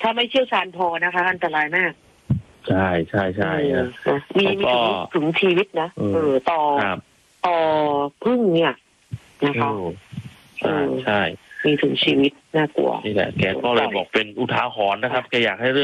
าไม่เชี่ยวชาญพอนะคะอันตรายมากใช่ใช่ใช่มีถึงชีวิตนะต่อพึ่งเนี่ยนะคะใช่มีถึงชีวิตน่ากลัวนี่แหละแกก็เลยบอกเป็นอุทาหรณ์นะครับแกอยากให้